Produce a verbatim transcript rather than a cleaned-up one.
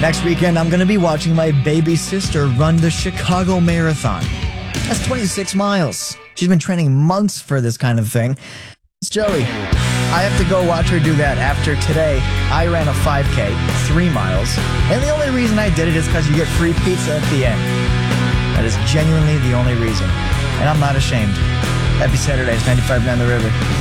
Next weekend, I'm going to be watching my baby sister run the Chicago Marathon. That's twenty-six miles. She's been training months for this kind of thing. It's Joey. I have to go watch her do that after today. I ran a five K, three miles, and the only reason I did it is because you get free pizza at the end. That is genuinely the only reason, and I'm not ashamed. Happy Saturdays, ninety-five down the river.